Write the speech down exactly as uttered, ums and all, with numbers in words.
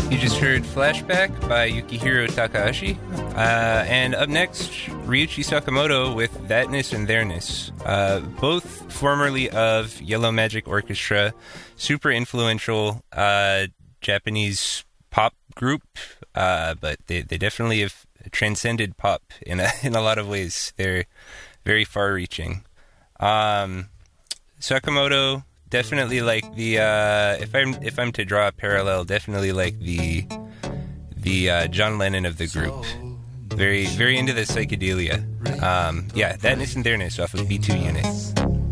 You just heard Flashback by Yukihiro Takahashi. Uh, and up next, Ryuichi Sakamoto with Thatness and Theirness. Uh, both formerly of Yellow Magic Orchestra, super influential uh, Japanese pop group, uh, but they, they definitely have transcended pop in a, in a lot of ways. They're very far-reaching. Um, Sakamoto... Definitely like the uh, if I'm if I'm to draw a parallel, definitely like the the uh, John Lennon of the group. Very very into the psychedelia. Um, yeah, Thatness and Theirness off of B two Unit.